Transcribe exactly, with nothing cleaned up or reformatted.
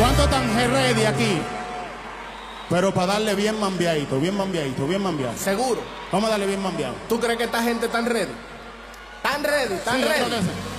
¿Cuántos están ready aquí? Pero para darle bien mambiadito, bien mambiadito, bien mambiado. ¿Seguro? Vamos a darle bien mambiado. ¿Tú crees que esta gente tan ready? ¿Tan ready? ¿Tan Sí, yo ready? creo que sí.